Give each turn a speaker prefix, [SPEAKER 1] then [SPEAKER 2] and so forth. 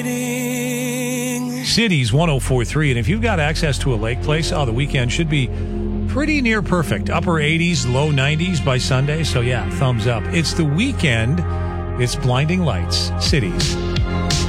[SPEAKER 1] Cities 104.3, and if you've got access to a lake place, the weekend should be pretty near perfect. Upper 80s, low 90s by Sunday. So yeah, thumbs up. It's the weekend. It's Blinding Lights. Cities.